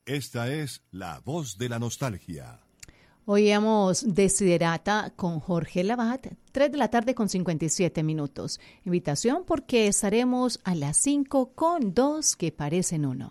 Esta es La Voz de la Nostalgia. Oíamos Desiderata con Jorge Lavat, 3 de la tarde con 57 minutos. Invitación porque estaremos a las 5 con dos que parecen uno.